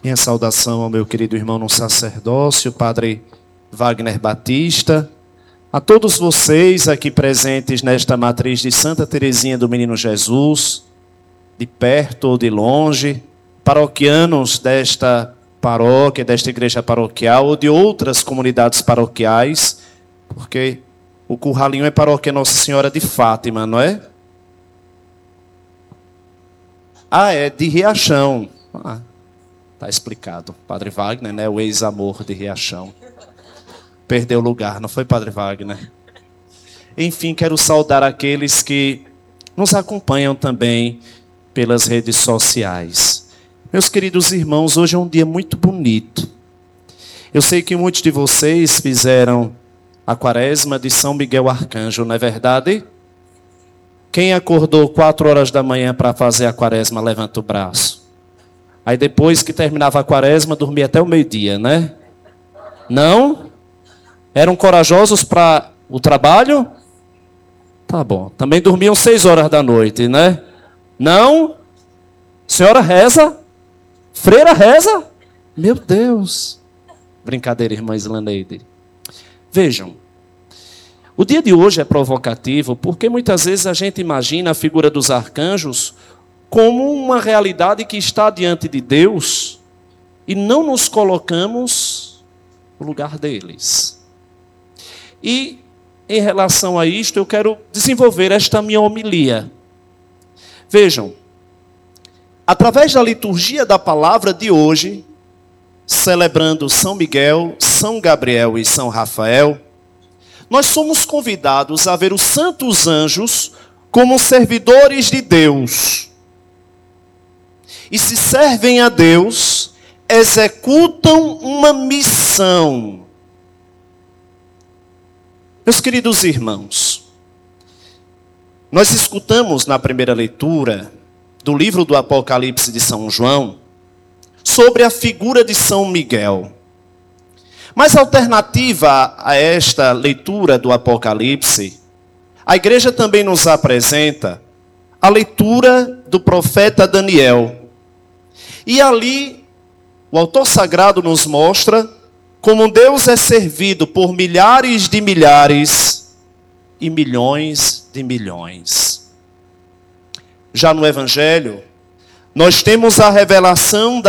Minha saudação ao meu querido irmão no sacerdócio, Padre Wagner Batista, a todos vocês aqui presentes nesta matriz de Santa Teresinha do Menino Jesus, de perto ou de longe, paroquianos desta paróquia, desta igreja paroquial ou de outras comunidades paroquiais, porque o Curralinho é paróquia Nossa Senhora de Fátima, não é? Ah, é de Riachão. Está explicado. Padre Wagner, né? O ex-amor de Riachão. Perdeu lugar, não foi, Padre Wagner? Enfim, quero saudar aqueles que nos acompanham também pelas redes sociais. Meus queridos irmãos, hoje é um dia muito bonito. Eu sei que muitos de vocês fizeram a quaresma de São Miguel Arcanjo, não é verdade? Quem acordou 4 horas da manhã para fazer a quaresma, levanta o braço. Aí depois que terminava a quaresma, dormia até o meio-dia, né? Não? Eram corajosos para o trabalho? Tá bom. Também dormiam 6 horas da noite, né? Não? Senhora reza? Freira reza? Meu Deus. Brincadeira, irmã Islaneide. Vejam, o dia de hoje é provocativo porque muitas vezes a gente imagina a figura dos arcanjos como uma realidade que está diante de Deus e não nos colocamos no lugar deles. E, em relação a isto, eu quero desenvolver esta minha homilia. Vejam, através da liturgia da palavra de hoje, celebrando São Miguel, São Gabriel e São Rafael, nós somos convidados a ver os santos anjos como servidores de Deus. E se servem a Deus, executam uma missão. Meus queridos irmãos, nós escutamos na primeira leitura do livro do Apocalipse de São João sobre a figura de São Miguel. Mas alternativa a esta leitura do Apocalipse, a igreja também nos apresenta a leitura do profeta Daniel. E ali, o autor sagrado nos mostra como Deus é servido por milhares de milhares e milhões de milhões. Já no Evangelho, nós temos a revelação